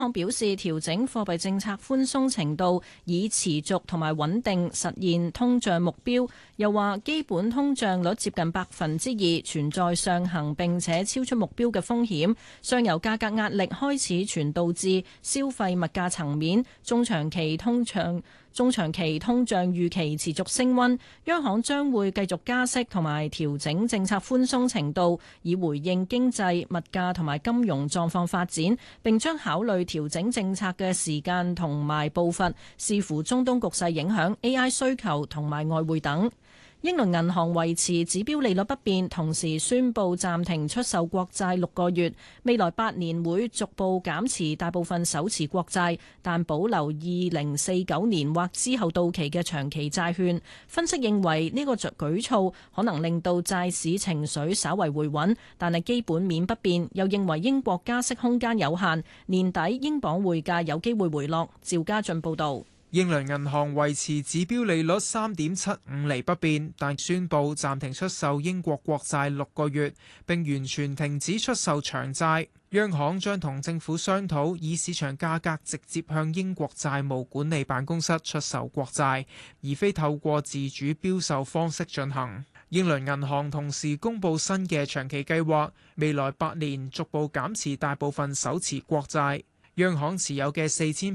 央行表示，調整貨幣政策寬鬆程度以持續同埋穩定實現通脹目標。又話基本通脹率接近2%，存在上行並且超出目標嘅風險。上游價格壓力開始傳導至消費物價層面，中長期通脹預期持續升溫，央行將會繼續加息同埋調整政策寬鬆程度，以回應經濟、物價同埋金融狀況發展，並將考慮調整政策嘅時間同埋步伐，視乎中東局勢影響、AI 需求同埋外匯等。英倫銀行維持指標利率不變，同時宣布暫停出售國債6個月，未來8年會逐步減持大部分手持國債，但保留2049年或之後到期嘅長期債券。分析認為呢個舉措可能令到債市情緒稍為回穩，但係基本面不變，又認為英國加息空間有限，年底英鎊匯價有機會回落。趙家俊報導。 英倫銀行維持指標利率3.75厘不變，但宣布暫停出售英國國債6個月，並完全停止出售長債。央行將同政府商討，以市場價格直接向英國債務管理辦公室出售國債，而非透過自主標售方式進行。英倫銀行同時公布新嘅長期計劃，未來8年逐步減持大部分手持國債。央行持有嘅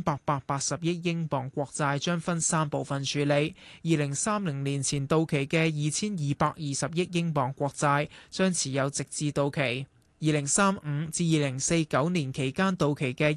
4880億英鎊國債將分3部分處理，2030年前到期嘅2220億英鎊國債將持有直至到期，2035至2049年期間到期嘅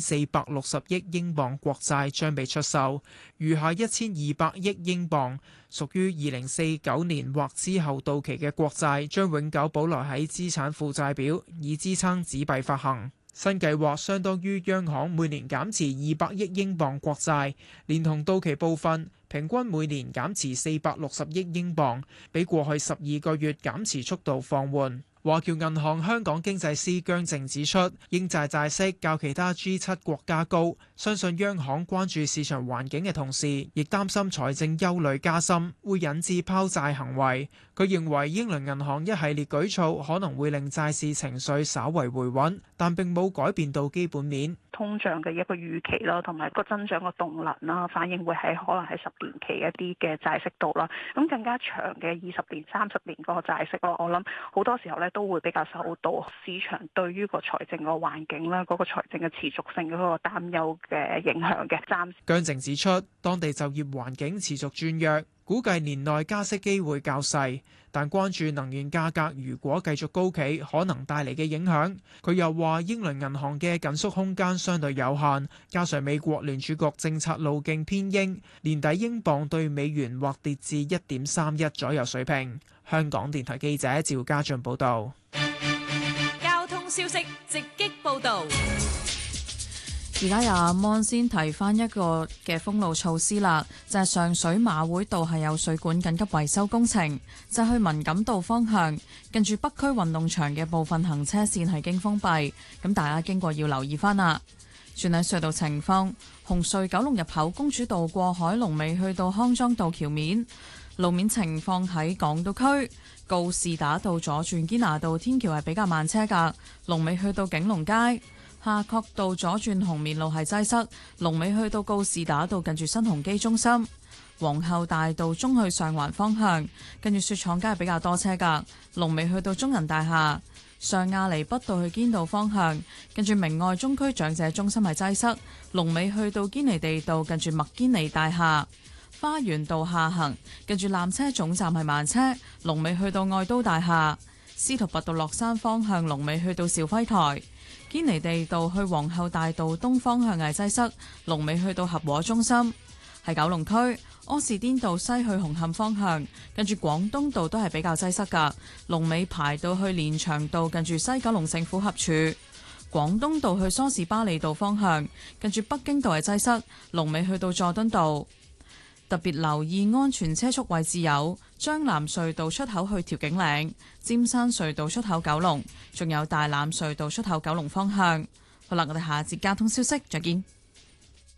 1460億英鎊國債將被出售，餘下1200億英鎊屬於2049年或之後到期嘅國債將永久保留喺資產負債表，以支撐紙幣發行。新計劃相當於央行每年減持200億英鎊國債，連同到期部分，平均每年減持460億英鎊，比過去12個月減持速度放緩。華僑銀行香港經濟師姜靖指出，英債債息較其他 G7 國家高，相信央行關注市場環境嘅同時，亦擔心財政憂慮加深，會引致拋債行為。佢認為英倫銀行一系列舉措可能會令債市情緒稍為回穩，但並冇改變到基本面。 通脹嘅一個預期啦，同埋個增長嘅動能啦，反映會係可能係10年期一啲嘅債息度啦。咁更加長嘅20年、30年嗰個債息咯，我諗好多時候咧都會比較受到市場對於個財政個環境啦、嗰個財政嘅持續性嗰個擔憂嘅影響嘅。 姜靖指出，當地就業環境持續轉弱，估計年內加息機會較細，但關注能源價格如果繼續高企，可能帶嚟嘅影響。佢又話，英倫銀行嘅緊縮空間相對有限，加上美國聯儲局政策路徑偏鷹，年底英鎊對美元或跌至1.31左右水平。香港電台記者趙家俊報道。 交通消息直擊報道。 而家由阿芒先提翻一個嘅封路措施啦，就係上水馬會道係有水管緊急維修工程，就去文錦道方向近住北區運動場嘅部分行車線係經封閉，咁大家經過要留意翻啦。轉喺隧道情況，紅隧九龍入口公主道過海龍尾去到康莊道橋面，路面情況喺港島區告士打道左轉堅拿道天橋係比較慢車噶，龍尾去到景隆街。夏慤道左轉紅棉路係擠塞，龍尾去到告士打道近住新鴻基中心；皇后大道中去上環方向，跟住雪廠街係比較多車噶，龍尾去到中銀大廈；上亞厘畢道去堅道方向，跟住明愛中區長者中心係擠塞，龍尾去到堅尼地道近住麥堅尼大廈；花園道下行，跟住纜車總站係慢車，龍尾去到愛都大廈；司徒拔道落山方向，龍尾去到肇輝台。堅尼地道去皇后大道東方向係擠塞，龍尾去到合和中心。喺九龍區柯士甸道西去紅磡方向，跟住廣東道都係比較擠塞噶，龍尾排到去連翔道近住西九龍政府合署。廣東道去梳士巴利道方向，跟住北京道係擠塞，龍尾去到佐敦道。特別留意安全車速位置有將藍隧道出口去調景嶺、尖山隧道出口九龍，仲有大欖隧道出口九龍方向。好啦，我哋下節交通消息再見。